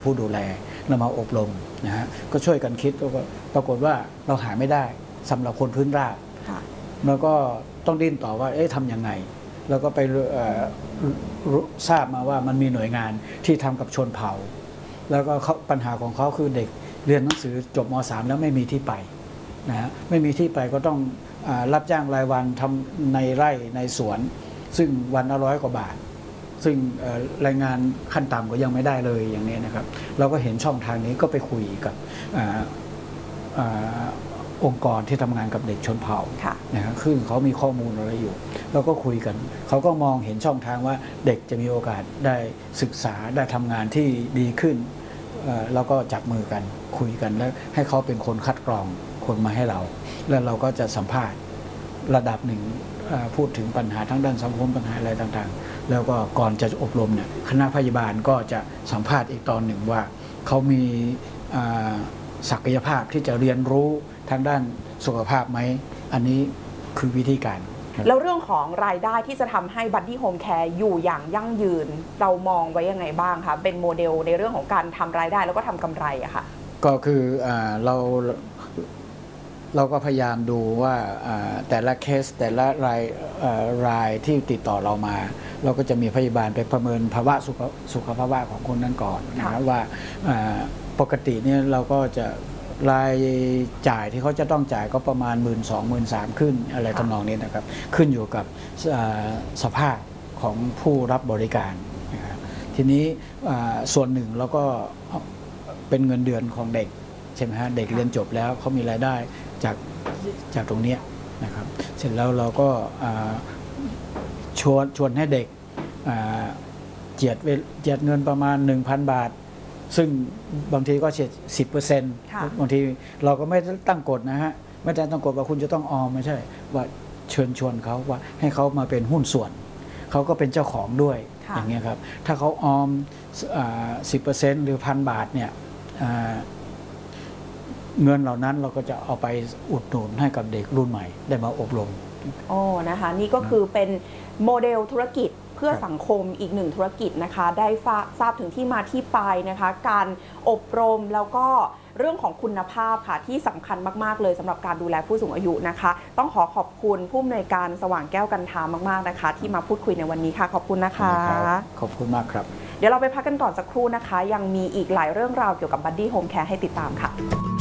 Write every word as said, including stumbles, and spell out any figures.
ผู้ดูแลเรามาอบรมนะฮะก็ช่วยกันคิดก็ปรากฏว่าเราหาไม่ได้สำหรับคนพื้นราบแล้วก็ต้องดิ้นต่อว่าเอ๊ะทำยังไงแล้วก็ไปทราบมาว่ามันมีหน่วยงานที่ทำกับชนเผ่าแล้วก็ปัญหาของเขาคือเด็กเรียนหนังสือจบม สาม แล้วไม่มีที่ไปนะฮะไม่มีที่ไปก็ต้องรับจ้างรายวันทำในไร่ในสวนซึ่งวันละร้อยกว่าบาทซึ่งรายงานขั้นต่ำก็ยังไม่ได้เลยอย่างนี้นะครับเราก็เห็นช่องทางนี้ก็ไปคุยกับองค์กรที่ทำงานกับเด็กชนเผ่านะครับซึ่งเขามีข้อมูลอะไรอยู่เราก็คุยกันเขาก็มองเห็นช่องทางว่าเด็กจะมีโอกาสได้ศึกษาได้ทำงานที่ดีขึ้นแล้วก็จับมือกันคุยกันแล้วให้เขาเป็นคนคัดกรองคนมาให้เราแล้วเราก็จะสัมภาษณ์ระดับหนึ่งพูดถึงปัญหาทั้งด้านสังคมปัญหาอะไรต่างๆแล้วก็ก่อนจะอบรมเนี่ยคณะพยาบาลก็จะสัมภาษณ์อีกตอนหนึ่งว่าเขามีศักยภาพที่จะเรียนรู้ทางด้านสุขภาพไหมอันนี้คือวิธีการแล้วเรื่องของรายได้ที่จะทำให้บัดดี้โฮมแคร์อยู่อย่างยั่งยืนเรามองไว้ยังไงบ้างคะเป็นโมเดลในเรื่องของการทำรายได้แล้วก็ทำกำไรอะค่ะก็คือเราเราก็พยายามดูว่าแต่ละเคสแต่ละรายรายที่ติดต่อเรามาเราก็จะมีพยาบาลไปประเมินภาวะสุขสุขภาวะของคนนั้นก่อนนะว่าปกติเนี่ยเราก็จะรายจ่ายที่เขาจะต้องจ่ายก็ประมาณหมื่นสองหมื่นสามขึ้นอะไรทำนองนี้นะครับขึ้นอยู่กับสภาพของผู้รับบริการนะครับทีนี้ส่วนหนึ่งเราก็เป็นเงินเดือนของเด็กใช่ไหมฮะเด็กเรียนจบแล้วเขามีรายได้จากจากตรงนี้นะครับเสร็จแล้วเราก็ชวนชวนให้เด็กเจียดเจียดเงินประมาณ หนึ่งพัน บาทซึ่งบางทีก็เฉียด สิบเปอร์เซ็นต์ บางทีเราก็ไม่ตั้งกฎนะฮะไม่ได้ตั้งกฎว่าคุณจะต้องออมไม่ใช่ว่าเชิญชวนเขาว่าให้เขามาเป็นหุ้นส่วนเขาก็เป็นเจ้าของด้วยอย่างเงี้ยครับถ้าเขาออม สิบเปอร์เซ็นต์ หรือพันบาทเนี่ยเงินเหล่านั้นเราก็จะเอาไปอุดหนุนให้กับเด็กรุ่นใหม่ได้มาอบรมอ๋อนะคะนี่ก็คือเป็นโมเดลธุรกิจเพื่อสังคมอีกหนึ่งธุรกิจนะคะได้ทราบถึงที่มาที่ไปนะคะการอบรมแล้วก็เรื่องของคุณภาพค่ะที่สำคัญมากๆเลยสำหรับการดูแลผู้สูงอายุนะคะต้องขอขอบคุณผู้อำนวยการสว่างแก้วกันทามากๆนะคะที่มาพูดคุยในวันนี้ค่ะขอบคุณนะคะขอบคุณมากครับเดี๋ยวเราไปพักกันก่อนสักครู่นะคะยังมีอีกหลายเรื่องราวเกี่ยวกับบัดดี้โฮมแคร์ให้ติดตามค่ะ